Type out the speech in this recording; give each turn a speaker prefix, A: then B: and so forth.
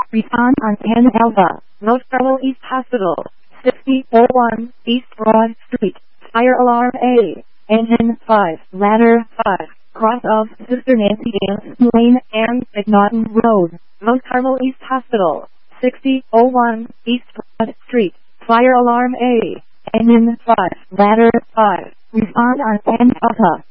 A: Respond on 10 Alpha, Los Carmel East Hospital, 6001 East Broad Street, Fire Alarm A, Engine 5, Ladder 5, cross of Sister Nancy Dance Lane and McNaughton Road, Los Carmel East Hospital, 6001 East Broad Street, Fire Alarm A, Engine 5, Ladder 5, respond on 10 Alpha.